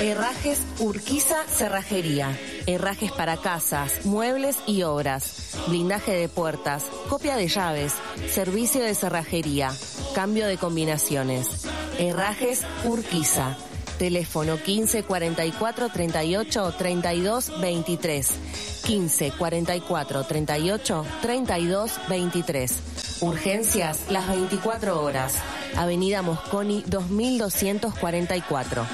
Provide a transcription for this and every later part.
Herrajes Urquiza Cerrajería. Herrajes para casas, muebles y obras. Blindaje de puertas, copia de llaves, servicio de cerrajería, cambio de combinaciones. Herrajes Urquiza. Teléfono 15 44 38 32 23. 15 44 38 32 23. Urgencias las 24 horas. Avenida Mosconi 2244.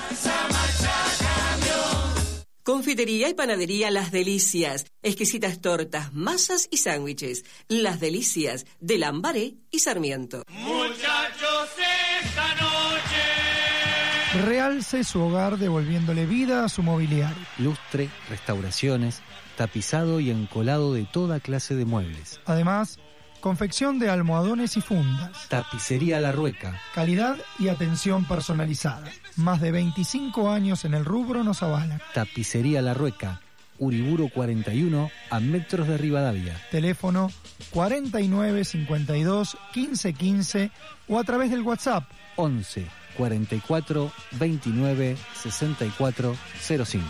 Confitería y panadería Las Delicias. Exquisitas tortas, masas y sándwiches. Las Delicias de Lambaré y Sarmiento. Muchachos, esta noche. Realce su hogar devolviéndole vida a su mobiliario. Lustre, restauraciones, tapizado y encolado de toda clase de muebles. Además, confección de almohadones y fundas. Tapicería La Rueca. Calidad y atención personalizada. Más de 25 años en el rubro nos avalan. Tapicería La Rueca. Uriburu 41 a metros de Rivadavia. Teléfono 49 52 15 15 o a través del WhatsApp 11 44 29 64 05.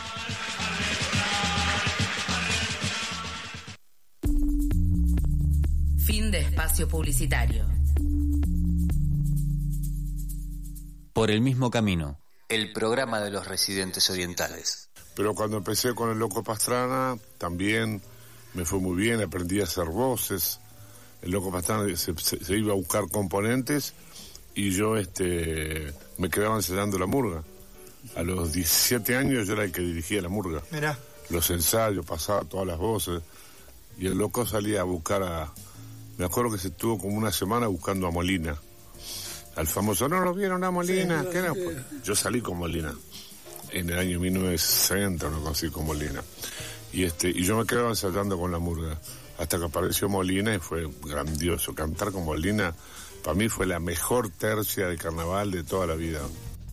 Fin de espacio publicitario. Por el mismo camino, el programa de los residentes orientales. Pero cuando empecé con el Loco Pastrana, también me fue muy bien, aprendí a hacer voces. El Loco Pastrana se iba a buscar componentes y yo me quedaba enseñando la murga. A los 17 años yo era el que dirigía la murga. Mirá. Los ensayos, pasaba todas las voces. Y el Loco salía a buscar me acuerdo que se estuvo como una semana buscando a Molina. Al famoso, ¿no lo vieron a Molina? Sí, ¿qué era? Pues, yo salí con Molina. En el año 1960 lo conocí con Molina. Y yo me quedaba ensayando con la murga. Hasta que apareció Molina y fue grandioso. Cantar con Molina, para mí fue la mejor tercia de carnaval de toda la vida.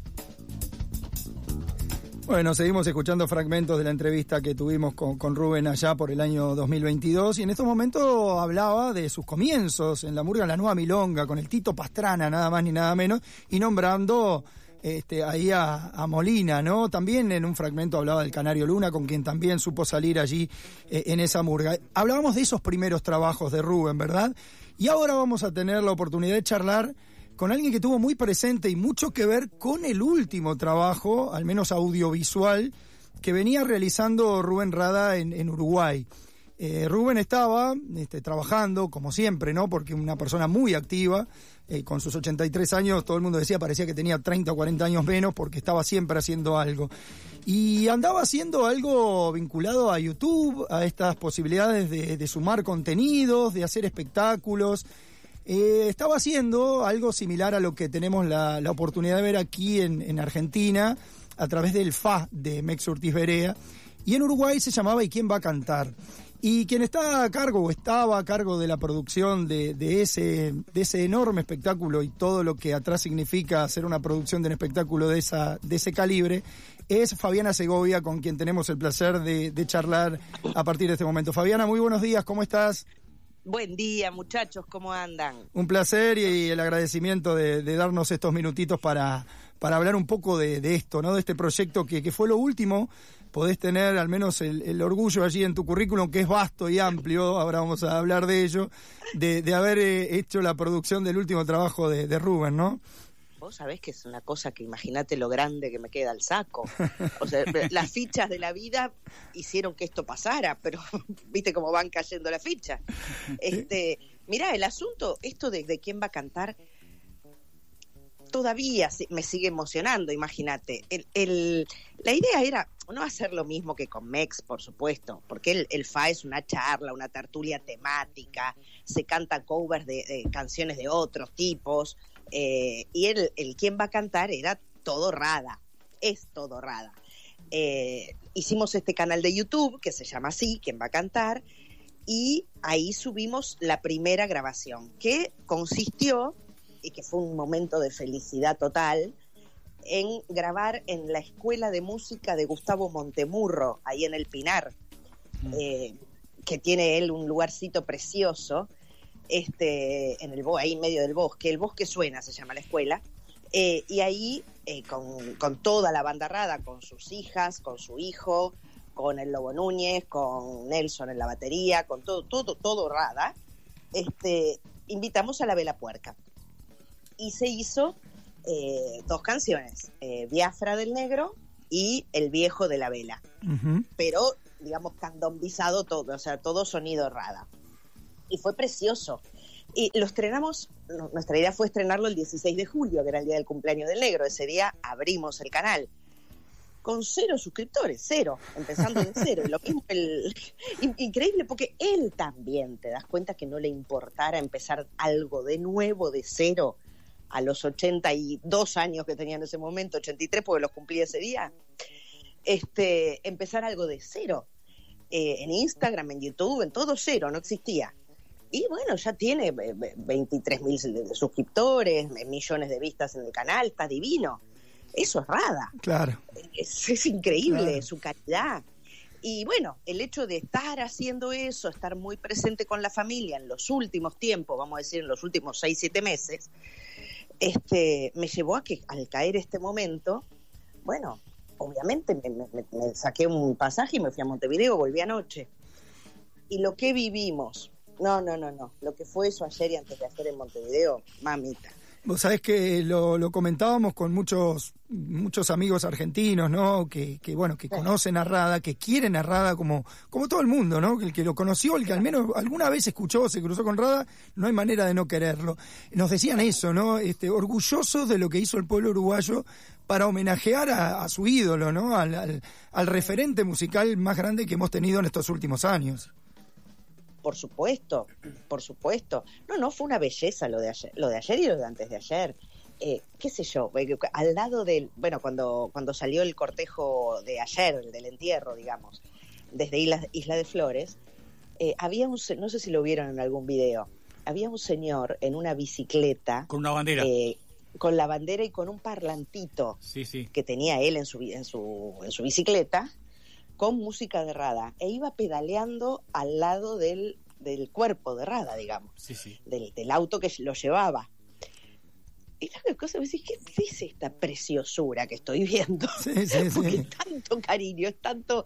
Bueno, seguimos escuchando fragmentos de la entrevista que tuvimos con Rubén allá por el año 2022 y en estos momentos hablaba de sus comienzos en la murga La Nueva Milonga con el Tito Pastrana, nada más ni nada menos, y nombrando ahí a Molina, ¿no? También en un fragmento hablaba del Canario Luna, con quien también supo salir allí en esa murga. Hablábamos de esos primeros trabajos de Rubén, ¿verdad? Y ahora vamos a tener la oportunidad de charlar con alguien que tuvo muy presente y mucho que ver con el último trabajo, al menos audiovisual, que venía realizando Rubén Rada en Uruguay. Rubén estaba trabajando, como siempre, ¿no? Porque una persona muy activa, con sus 83 años, todo el mundo decía, parecía que tenía 30 o 40 años menos, porque estaba siempre haciendo algo. Y andaba haciendo algo vinculado a YouTube, a estas posibilidades de sumar contenidos, de hacer espectáculos. Estaba haciendo algo similar a lo que tenemos la oportunidad de ver aquí en Argentina a través del FA de Mex Ortiz Berea, y en Uruguay se llamaba ¿Y quién va a cantar? Y quien está a cargo o estaba a cargo de la producción de ese enorme espectáculo y todo lo que atrás significa hacer una producción de un espectáculo de ese calibre es Fabiana Segovia, con quien tenemos el placer de charlar a partir de este momento. Fabiana, muy buenos días, ¿cómo estás? Buen día, muchachos, ¿cómo andan? Un placer y el agradecimiento de darnos estos minutitos para hablar un poco de esto, ¿no? De este proyecto que fue lo último. Podés tener al menos el orgullo allí en tu currículum, que es vasto y amplio, ahora vamos a hablar de ello, de haber hecho la producción del último trabajo de Rubén, ¿no? Vos sabés que es una cosa que imagínate lo grande que me queda el saco. O sea, las fichas de la vida hicieron que esto pasara, pero viste cómo van cayendo las fichas. Mirá, el asunto, esto de quién va a cantar, todavía me sigue emocionando, imagínate. La idea era no hacer lo mismo que con Mex, por supuesto, porque el FA es una charla, una tertulia temática, se canta covers de canciones de otros tipos, y el quién va a cantar era todo Rada, es todo Rada. Hicimos este canal de YouTube que se llama así, quién va a cantar, y ahí subimos la primera grabación, que consistió, y que fue un momento de felicidad total, en grabar en la Escuela de Música de Gustavo Montemurro, ahí en El Pinar, que tiene él un lugarcito precioso, ahí en medio del bosque. El Bosque Suena se llama la escuela, Y ahí, con toda la banda Rada, con sus hijas, con su hijo, con el Lobo Núñez, con Nelson en la batería, con todo Rada, invitamos a la Vela Puerca. Y se hizo 2 canciones, Biafra del Negro y El Viejo de la Vela. Uh-huh. Pero, digamos, candombizado todo, o sea, todo sonido Rada. Y fue precioso. Y lo estrenamos, nuestra idea fue estrenarlo el 16 de julio, que era el día del cumpleaños del Negro. Ese día abrimos el canal. Con 0 suscriptores, 0, empezando de 0. Lo mismo, increíble, porque él también, te das cuenta que no le importara empezar algo de nuevo, de 0, a los 82 años que tenía en ese momento, 83, porque los cumplí ese día. Empezar algo de 0. En Instagram, en YouTube, en todo 0, no existía. Y bueno, ya tiene 23.000 suscriptores, millones de vistas en el canal, está divino. Eso es Rada. Claro. Es increíble, claro, su calidad. Y bueno, el hecho de estar haciendo eso, estar muy presente con la familia en los últimos tiempos, vamos a decir en los últimos 6-7 meses, me llevó a que al caer este momento, bueno, obviamente me saqué un pasaje y me fui a Montevideo, volví anoche. Y lo que vivimos, no, lo que fue eso ayer y antes de ayer en Montevideo, mamita. Vos sabés que lo comentábamos con muchos amigos argentinos, ¿no? Que conocen a Rada, que quieren a Rada como todo el mundo, ¿no? El que lo conoció, el que al menos alguna vez escuchó, se cruzó con Rada, no hay manera de no quererlo. Nos decían eso, ¿no? Orgullosos de lo que hizo el pueblo uruguayo para homenajear a su ídolo, ¿no? Al referente musical más grande que hemos tenido en estos últimos años. Por supuesto. No, fue una belleza lo de ayer y lo de antes de ayer. Qué sé yo, al lado del, bueno, cuando salió el cortejo de ayer, el del entierro, digamos, desde Isla de Flores, había no sé si lo vieron en algún video, había un señor en una bicicleta. Con una bandera. Con la bandera y con un parlantito sí. que tenía él en su bicicleta, con música de Rada, e iba pedaleando al lado del cuerpo de Rada, digamos, sí. del auto que lo llevaba. Y las cosas, me decís, ¿qué es esta preciosura que estoy viendo? Sí. Porque es tanto cariño, es tanto...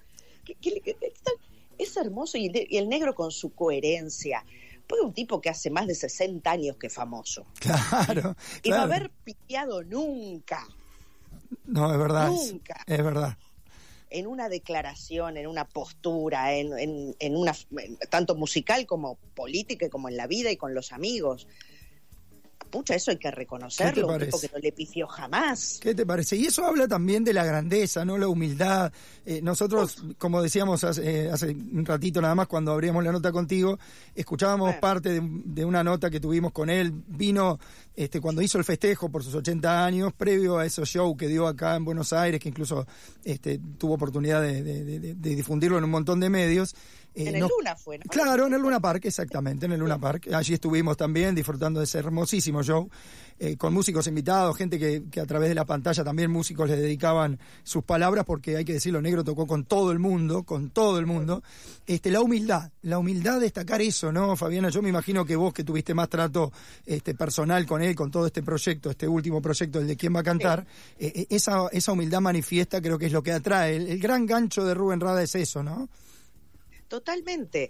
Es hermoso, y el Negro con su coherencia. Pues un tipo que hace más de 60 años que es famoso. Claro. Y no haber piteado nunca. No, es verdad. Nunca. Es verdad. En una declaración, en una postura, en una tanto musical como política, como en la vida y con los amigos. Pucha, eso hay que reconocerlo, un tipo que no le pifió jamás. ¿Qué te parece? Y eso habla también de la grandeza, ¿no? La humildad. Nosotros, como decíamos hace un ratito nada más, cuando abríamos la nota contigo, escuchábamos parte de una nota que tuvimos con él. Vino cuando hizo el festejo por sus 80 años, previo a esos shows que dio acá en Buenos Aires, que incluso tuvo oportunidad de difundirlo en un montón de medios. En el Luna fue, ¿no? Claro, en el Luna Park, exactamente, en el Luna Park. Allí estuvimos también disfrutando de ese hermosísimo show, con músicos invitados, gente que a través de la pantalla también músicos le dedicaban sus palabras, porque hay que decirlo, Negro tocó con todo el mundo. La humildad, destacar eso, ¿no, Fabiana? Yo me imagino que vos, que tuviste más trato personal con él, con todo este proyecto, este último proyecto, el de Quién va a cantar, sí. Esa humildad manifiesta, creo que es lo que atrae. El gran gancho de Rubén Rada es eso, ¿no? Totalmente.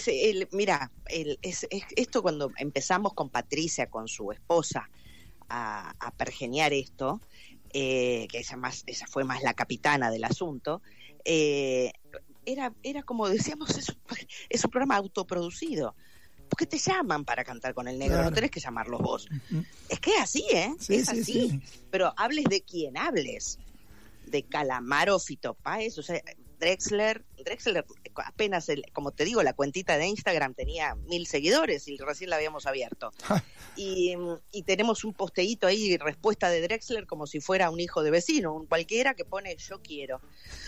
Esto cuando empezamos con Patricia, con su esposa, a pergeñar esto, que ella fue más la capitana del asunto, era como decíamos, es un programa autoproducido. Porque te llaman para cantar con el Negro, claro. No tenés que llamarlos vos. Uh-huh. Es que es así, Sí, es así. Sí. Pero hables de quien hables. De Calamaro, Fito Páez, o sea, Drexler apenas, como te digo, la cuentita de Instagram tenía 1.000 seguidores y recién la habíamos abierto. y tenemos un posteíto ahí, respuesta de Drexler, como si fuera un hijo de vecino, un cualquiera que pone yo quiero.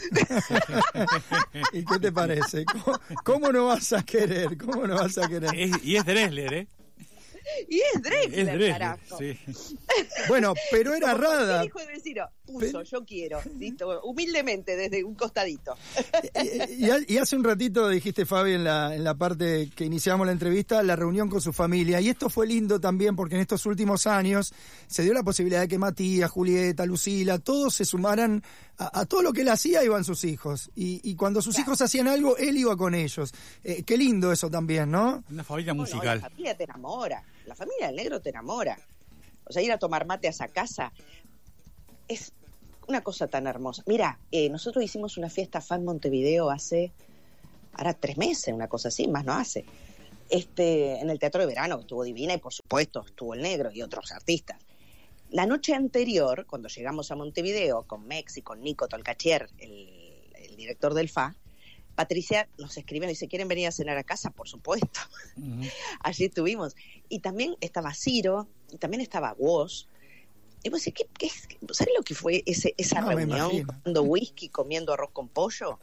¿Y qué te parece? ¿Cómo no vas a querer? Y es Drexler, ¿eh? Y es Drexler, carajo. Sí. Bueno, pero era Rada. Hijo de vecino. puso, yo quiero, listo, humildemente, desde un costadito. Y hace un ratito dijiste, Fabi, en la parte que iniciamos la entrevista, la reunión con su familia. Y esto fue lindo también porque en estos últimos años se dio la posibilidad de que Matías, Julieta, Lucila, todos se sumaran a todo lo que él hacía, iban sus hijos. Y cuando sus hijos hacían algo, él iba con ellos. Qué lindo eso también, ¿no? Una familia musical. La familia te enamora, la familia del negro te enamora. O sea, ir a tomar mate a esa casa es una cosa tan hermosa. Mira, nosotros hicimos una fiesta fan Montevideo ahora 3 meses, una cosa así, más no hace. En el Teatro de Verano, que estuvo divina, y por supuesto estuvo el negro y otros artistas. La noche anterior, cuando llegamos a Montevideo, con Mex y con Nico Tolcachier, el director del FA, Patricia nos escribe y dice, ¿quieren venir a cenar a casa? Por supuesto. Uh-huh. Allí estuvimos. Y también estaba Ciro, y también estaba Woz. Y vos decís, ¿sabés lo que fue esa reunión? Tomando whisky, comiendo arroz con pollo.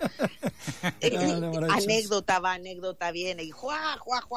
Anécdota viene y juá.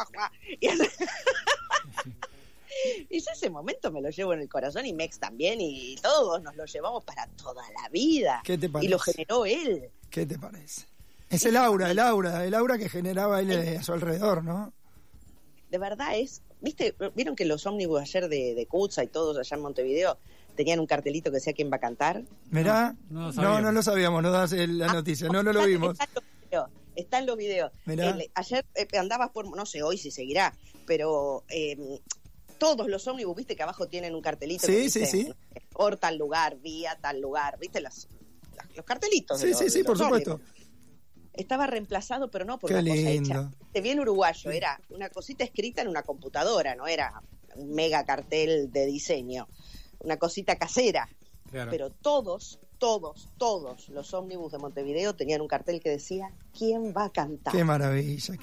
Y ese momento me lo llevo en el corazón, y Mex también, y todos nos lo llevamos para toda la vida. ¿Qué te parece? Y lo generó él. ¿Qué te parece? Es el aura que generaba él a su alrededor, ¿no? De verdad ¿vieron que los ómnibus ayer de Cutsa y todos allá en Montevideo tenían un cartelito que decía quién va a cantar? Mirá, no lo sabíamos, no das la noticia, no lo vimos. Está en los videos. Ayer andabas por, no sé hoy si seguirá, pero todos los ómnibus, viste que abajo tienen un cartelito que dice, por tal lugar, vía tal lugar, viste los cartelitos. Sí, por supuesto. Estaba reemplazado, pero no por una cosa hecha. Bien uruguayo, era una cosita escrita en una computadora, no era un mega cartel de diseño, una cosita casera. Claro. Pero todos los ómnibus de Montevideo tenían un cartel que decía ¿quién va a cantar? Qué maravilla.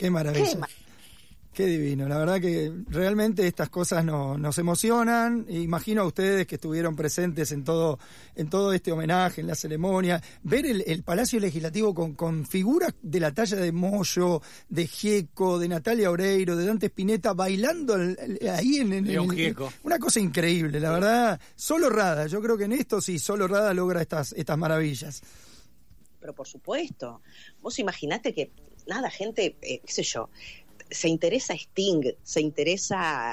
Qué divino, la verdad que realmente estas cosas nos emocionan. Imagino a ustedes que estuvieron presentes en todo este homenaje, en la ceremonia, ver el Palacio Legislativo con figuras de la talla de Moyo, de Gieco, de Natalia Oreiro, de Dante Spinetta, bailando ahí en una cosa increíble, la verdad. Solo Rada, yo creo que en esto sí, solo Rada logra estas maravillas. Pero por supuesto, vos imaginate que, gente, qué sé yo, se interesa Sting, se interesa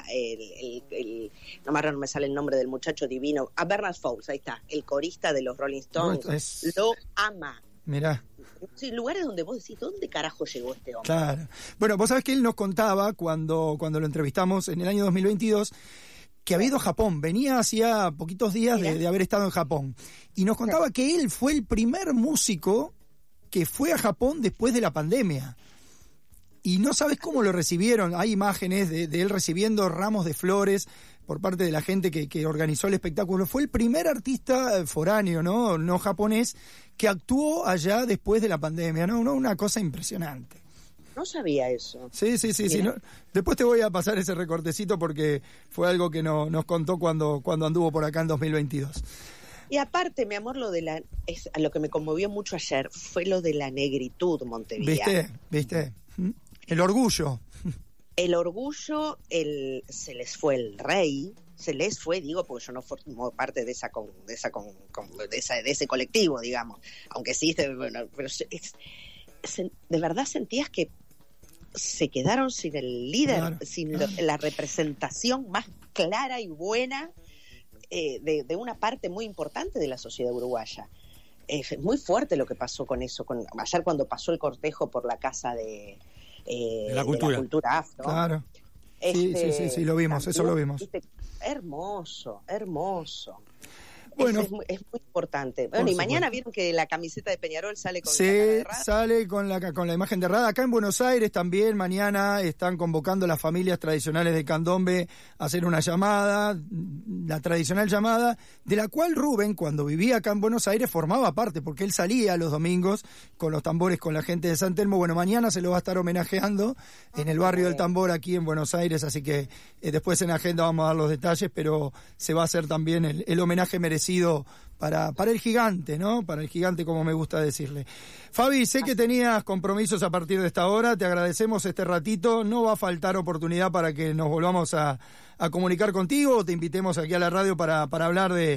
no me sale el nombre del muchacho divino, a Bernard Fowles, ahí está, el corista de los Rolling Stones, lo ama. Mirá. Sí, lugares donde vos decís, ¿dónde carajo llegó este hombre? Claro. Bueno, vos sabés que él nos contaba cuando lo entrevistamos en el año 2022 que había ido a Japón, venía hacía poquitos días de haber estado en Japón, y nos contaba que él fue el primer músico que fue a Japón después de la pandemia. Y no sabes cómo lo recibieron. Hay imágenes de él recibiendo ramos de flores por parte de la gente que organizó el espectáculo. Fue el primer artista foráneo, no japonés, que actuó allá después de la pandemia, ¿no? Una cosa impresionante. No sabía eso. Sí. No. Después te voy a pasar ese recortecito porque fue algo que nos contó cuando anduvo por acá en 2022. Y aparte, mi amor, lo que me conmovió mucho ayer fue lo de la negritud montevideana. ¿Viste? El orgullo. El orgullo, se les fue el rey, digo, porque yo no formo parte de ese colectivo, digamos, aunque sí, pero de verdad sentías que se quedaron sin el líder, claro, sin la representación más clara y buena de una parte muy importante de la sociedad uruguaya. Es muy fuerte lo que pasó con eso, ayer cuando pasó el cortejo por la casa de la cultura afro. Claro. Sí, lo vimos, eso lo vimos. Hermoso. Bueno, es muy importante. Bueno, y mañana vieron que la camiseta de Peñarol sale con la cara de Rada. Sale con la imagen de Rada. Acá en Buenos Aires también mañana están convocando a las familias tradicionales de Candombe a hacer una llamada, la tradicional llamada, de la cual Rubén, cuando vivía acá en Buenos Aires, formaba parte, porque él salía los domingos con los tambores con la gente de San Telmo. Bueno, mañana se lo va a estar homenajeando en el barrio del Tambor aquí en Buenos Aires, así que después en agenda vamos a dar los detalles, pero se va a hacer también el homenaje merecido para el gigante, ¿no? Para el gigante, como me gusta decirle. Fabi, sé que tenías compromisos a partir de esta hora, te agradecemos este ratito, no va a faltar oportunidad para que nos volvamos a comunicar contigo, o te invitemos aquí a la radio para hablar de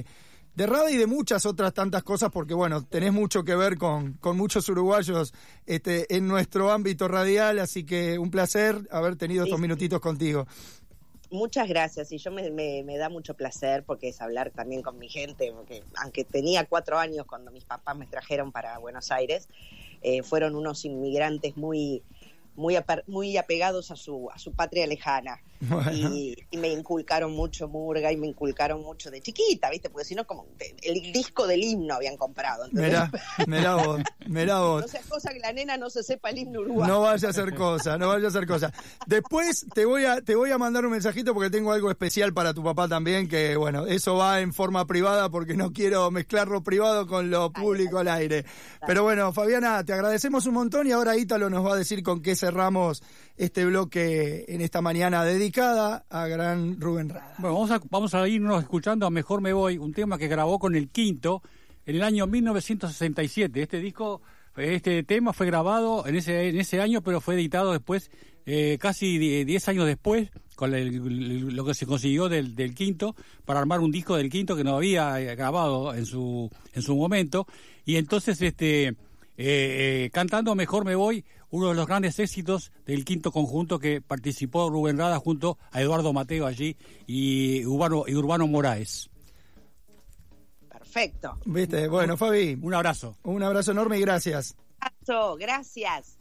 Rada y de muchas otras tantas cosas, porque bueno, tenés mucho que ver con muchos uruguayos en nuestro ámbito radial, así que un placer haber tenido estos minutitos contigo. Muchas gracias, y yo me da mucho placer porque es hablar también con mi gente, porque aunque tenía 4 años cuando mis papás me trajeron para Buenos Aires, fueron unos inmigrantes muy apegados a su patria lejana. Bueno. Y me inculcaron mucho murga y me inculcaron mucho de chiquita, ¿viste? Porque si no, como el disco del himno habían comprado. Mirá vos. No seas cosa que la nena no se sepa el himno uruguayo. No vaya a hacer cosa. Después te voy a mandar un mensajito porque tengo algo especial para tu papá también, que bueno, eso va en forma privada porque no quiero mezclar lo privado con lo público al aire. Pero bueno, Fabiana, te agradecemos un montón y ahora Ítalo nos va a decir con qué cerramos este bloque en esta mañana dedicada a gran Rubén Rada. Bueno, vamos a irnos escuchando a Mejor Me Voy, un tema que grabó con El Quinto en el año 1967. Este tema fue grabado en ese año, pero fue editado después, casi 10 años después, con lo que se consiguió del Quinto, para armar un disco del Quinto que no había grabado en su momento. Y entonces, cantando Mejor Me Voy, uno de los grandes éxitos del Quinto conjunto que participó Rubén Rada junto a Eduardo Mateo allí y Urbano Moraes. Perfecto. ¿Viste? Bueno, Fabi. Un abrazo. Un abrazo enorme y gracias. Gracias.